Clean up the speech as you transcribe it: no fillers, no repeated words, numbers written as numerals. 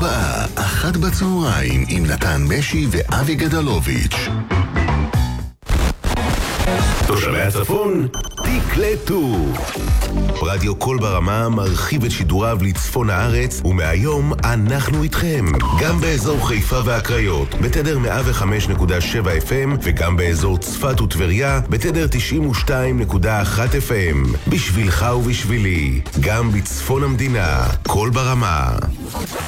הבאה, 1 בצהריים, עם נתן משי ואבי גדלוביץ'. תושבי הצפון, תקלטו. רדיו קול ברמה מרחיב את שידוריו לצפון הארץ, ומהיום אנחנו איתכם. גם באזור חיפה והקריות, בתדר 105.7 FM, וגם באזור צפת וטבריה, בתדר 92.1 FM. בשבילך ובשבילי, גם בצפון המדינה, קול ברמה.